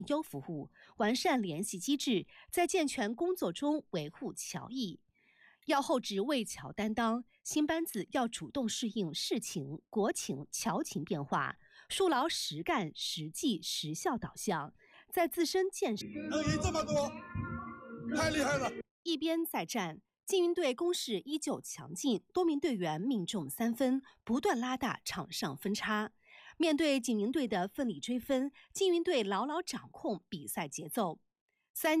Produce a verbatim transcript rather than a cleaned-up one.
优服务，完善联系机制，在健全工作中维护侨谊。要厚植为侨担当，新班子要主动适应世情、国情、侨情变化，树牢实干、实际、实效导向，在自身建设能赢这么多，太厉害了！ 一边再战。禁运队攻势依旧强劲，多名队员命中三分，不断拉大场上分差。面对警民队的奋力追分，禁运队牢牢掌控比赛节奏，